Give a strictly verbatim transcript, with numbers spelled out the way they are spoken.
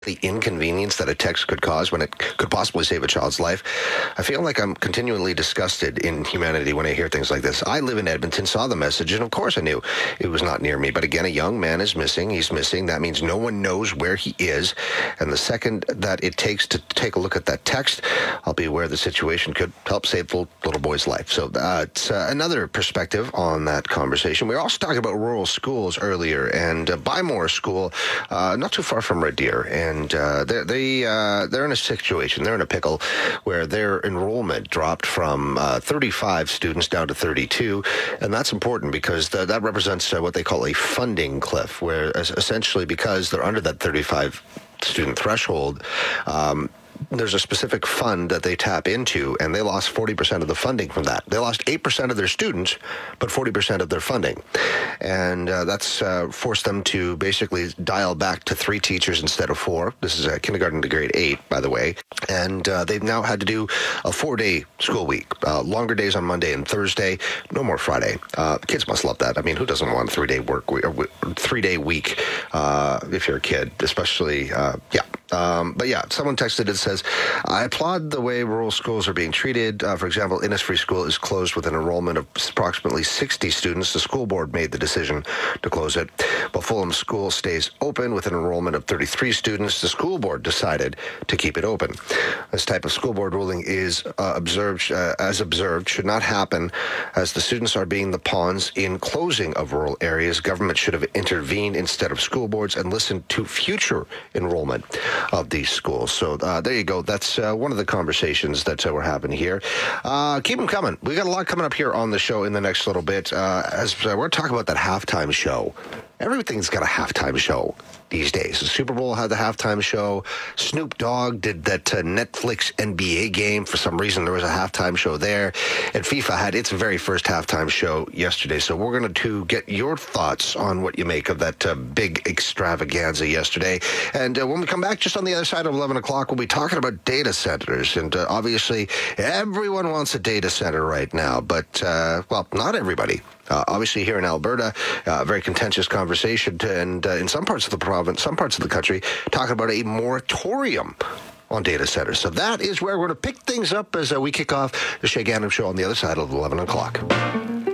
the inconvenience that a text could cause when it could possibly save a child's life, I feel like I'm continually disgusted in humanity when I hear things like this. I live in Edmonton, saw the message, and of course I knew it was not near me. But again, a young man is missing. He's missing. That means no one knows where he is. And the second that it takes to take a look at that text, I'll be aware the situation could help save the little boy's life. So uh, it's uh, another perspective on that conversation. We were also talking about rural schools earlier, and uh, Bymore School, uh, not too far from Red Deer, and And uh, they're, they, uh, they're in a situation, they're in a pickle where their enrollment dropped from uh, thirty-five students down to thirty-two. And that's important because th- that represents uh, what they call a funding cliff, where essentially because they're under that thirty-five student threshold, um, there's a specific fund that they tap into, and they lost forty percent of the funding from that. They lost eight percent of their students, but forty percent of their funding. And uh, that's uh, forced them to basically dial back to three teachers instead of four. This is a kindergarten to grade eight, by the way. And uh, they've now had to do a four-day school week, uh, longer days on Monday and Thursday, no more Friday. Uh, kids must love that. I mean, who doesn't want a three-day work week, or three-day week uh, if you're a kid, especially, uh, yeah. Um, but yeah, someone texted and says, I applaud the way rural schools are being treated. Uh, for example, Innisfree School is closed with an enrollment of approximately sixty students. The school board made the decision to close it. But Fulham School stays open with an enrollment of thirty-three students. The school board decided to keep it open. This type of school board ruling is uh, observed, uh, as observed, should not happen as the students are being the pawns in closing of rural areas. Government should have intervened instead of school boards and listened to future enrollment of these schools. So uh, there you go. That's uh, one of the conversations that uh, we're having here. Uh, keep them coming. We got a lot coming up here on the show in the next little bit. Uh, as uh, we're talking about that halftime show. Everything's got a halftime show these days. The Super Bowl had the halftime show. Snoop Dogg did that uh, Netflix N B A game. For some reason, there was a halftime show there. And FIFA had its very first halftime show yesterday. So we're going to get your thoughts on what you make of that uh, big extravaganza yesterday. And uh, when we come back, just on the other side of eleven o'clock, we'll be talking about data centers. And uh, obviously, everyone wants a data center right now. But, uh, well, not everybody. Uh, obviously, here in Alberta, a uh, very contentious conversation, to, and uh, in some parts of the province, some parts of the country, talking about a moratorium on data centers. So that is where we're going to pick things up as uh, we kick off the Shay Ghanem Show on the other side of eleven o'clock.